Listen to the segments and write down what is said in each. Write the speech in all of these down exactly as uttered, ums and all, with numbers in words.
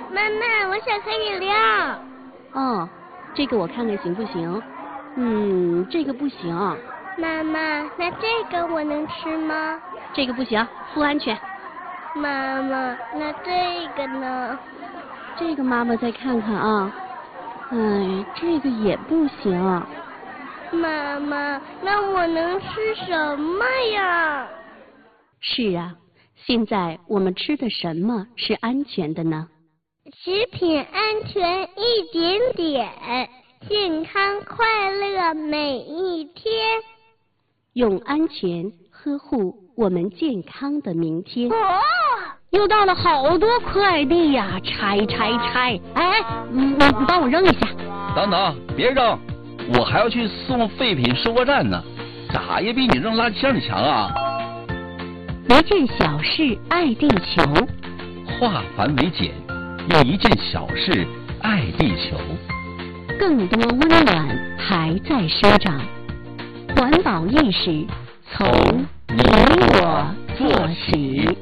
妈妈，我想喝饮料。 哦，这个我看看行不行？嗯，这个不行。 妈妈，那这个我能吃吗？ 这个不行，不安全。 妈妈，那这个呢？ 这个妈妈再看看啊。哎，这个也不行。 妈妈，那我能吃什么呀？ 是啊，现在我们吃的什么是安全的呢？ 食品安全一点点，健康快乐每一天。 用安全呵护我们健康的明天。 哦， 又到了好多快递呀，拆拆拆！哎，你你你帮我扔一下。 等等，别扔，我还要去送废品收购站呢，咋也比你扔垃圾箱强啊！ 一件小事爱地球， 化繁为简，用一件小事爱地球。 更多温暖还在生长，环保意识从你我做起。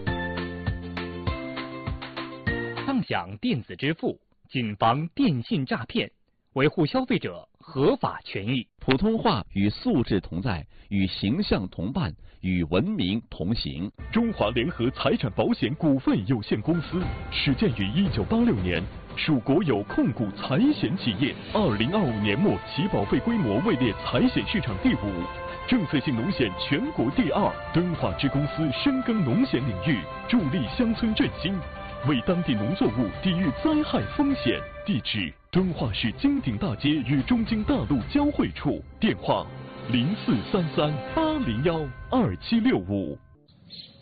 畅享电子支付，谨防电信诈骗，维护消费者合法权益。 普通话与素质同在，与形象同伴，与文明同行。 中华联合财产保险股份有限公司始建于一九八六年，属国有控股财险企业。二零二五年末起保费规模位列财险市场第五，政策性农险全国第二。敦化支公司深耕农险领域，助力乡村振兴，为当地农作物抵御灾害风险。地址：敦化市金鼎大街与中京大路交汇处。电话：零四三三八零幺二七六五。